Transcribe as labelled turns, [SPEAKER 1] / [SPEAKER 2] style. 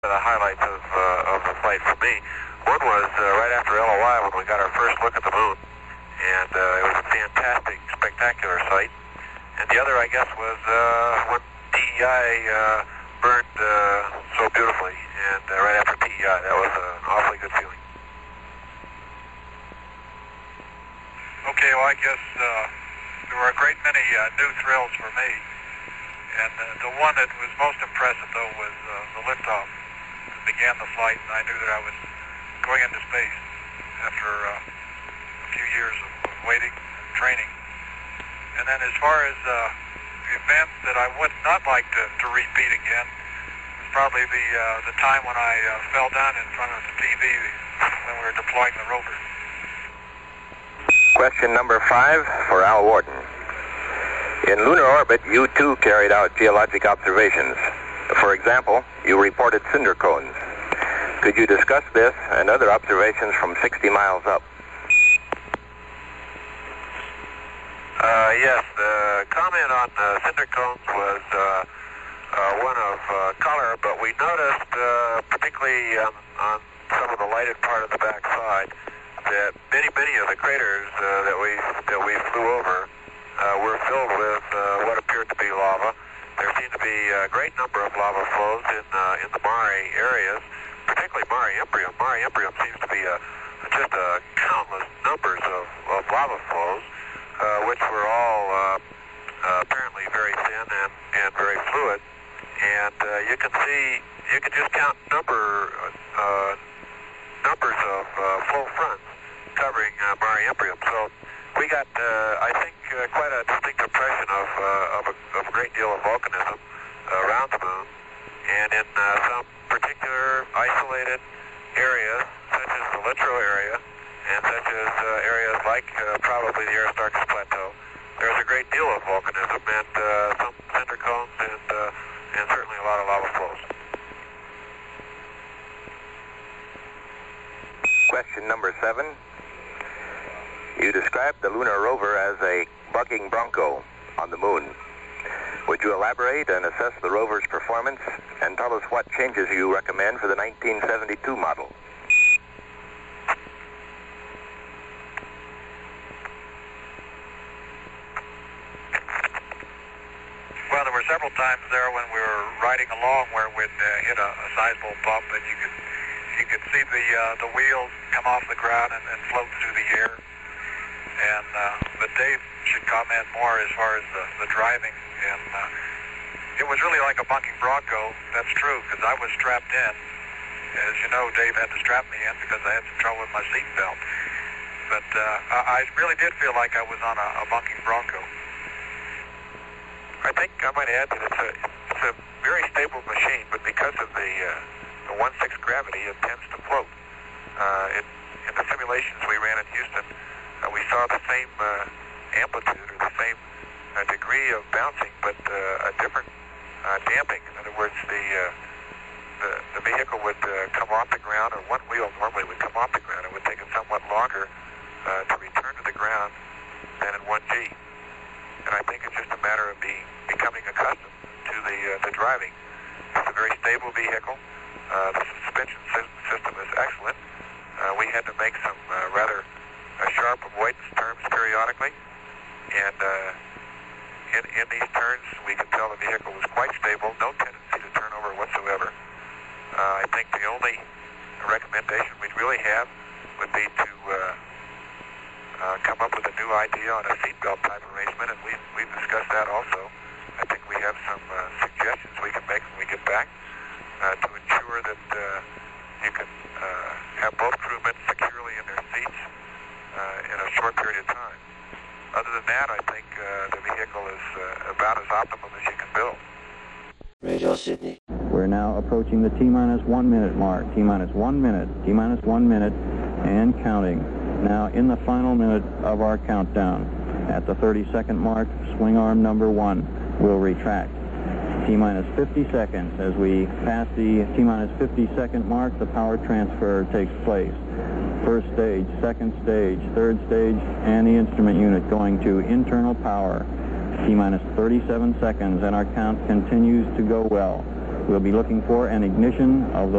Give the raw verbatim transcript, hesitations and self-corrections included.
[SPEAKER 1] The highlights of, uh, of the flight for me. One was uh, right after L O I when we got our first look at the moon, and uh, it was a fantastic, spectacular sight. And the other, I guess, was uh, when P E I uh, burned uh, so beautifully, and uh, right after P E I, that was an awfully good feeling.
[SPEAKER 2] Okay, well, I guess uh, there were a great many uh, new thrills for me, and uh, the one that was most impressive, though, was uh, the liftoff. Began the flight, and I knew that I was going into space after uh, a few years of, of waiting and training. And then as far as uh, the event that I would not like to, to repeat again was probably the uh, the time when I uh, fell down in front of the T V when we were deploying the rover.
[SPEAKER 3] Question number five for Al Worden. In lunar orbit, you too carried out geologic observations. For example, you reported cinder cones. Could you discuss this and other observations from sixty miles up?
[SPEAKER 1] Uh, yes, the comment on uh, cinder cones was uh, uh, one of uh, color, but we noticed, uh, particularly on, on some of the lighted part of the backside, that many, many of the craters uh, that we that we flew over uh, were filled with uh, what appeared to be lava. There seemed to be a great number of lava flows in uh, in the Mare areas, particularly Mare Imbrium. Mare Imbrium seems to be a, just a countless numbers of, of lava flows, uh, which were all uh, uh, apparently very thin and, and very fluid. And uh, you can see, you can just count number uh, numbers of uh, flow fronts covering uh, Mare Imbrium. So we got, uh, I think, uh, quite a distinct impression of, uh, of, a, of a great deal of volcanism uh, around the moon, and in uh, some particular isolated areas, such as the Littrow area, and such as uh, areas like uh, probably the Aristarchus Plateau, there's a great deal of volcanism and uh, some cinder cones and, uh, and certainly a lot of lava flows.
[SPEAKER 3] Question number seven. You described the lunar rover as a bucking bronco on the moon. Would you elaborate and assess the rover's performance and tell us what changes you recommend for the nineteen seventy-two model?
[SPEAKER 2] Well, there were several times there when we were riding along where we'd uh, hit a, a sizable bump, and you could you could see the uh, the wheels come off the ground and, and float through the air. And uh, but Dave should comment more as far as the, the driving. And uh, it was really like a bucking bronco. That's true, because I was strapped in. As you know, Dave had to strap me in because I had some trouble with my seat belt. But uh, I, I really did feel like I was on a, a bucking bronco.
[SPEAKER 1] I think I might add that it's a it's a very stable machine, but because of the uh, the one sixth gravity, it tends to float. Uh, it, in the simulations we ran in Houston, Uh, we saw the same uh, amplitude or the same uh, degree of bouncing, but uh, a different uh, damping. In other words, the uh, the, the vehicle would uh, come off the ground, or one wheel normally would come off the ground. It would take it somewhat longer uh, to return to the ground than in one G. And I think it's just a matter of being becoming accustomed to the uh, the driving. It's a very stable vehicle. Uh, the suspension system is excellent. Uh, we had to make some uh, rather Uh, sharp avoidance turns periodically, and uh, in, in these turns we could tell the vehicle was quite stable, no tendency to turn over whatsoever. Uh, I think the only recommendation we'd really have would be to uh, uh, come up with a new idea on a seatbelt type arrangement, and we've, we've discussed that also. I think we have some uh, suggestions we can make when we get back uh, to ensure that uh, you can uh, have both crewmen securely in their seats Uh, in a short period of time. Other than that, I think uh, the vehicle is uh, about as optimum as you can build.
[SPEAKER 4] Radio Sydney.
[SPEAKER 5] We're now approaching the T-minus one minute mark. T-minus one minute. T-minus one minute and counting. Now in the final minute of our countdown. At the thirty second mark, swing arm number one will retract. T-minus fifty seconds. As we pass the T-minus fifty second mark, the power transfer takes place. First stage, second stage, third stage, and the instrument unit going to internal power. T-minus thirty-seven seconds, and our count continues to go well. We'll be looking for an ignition of the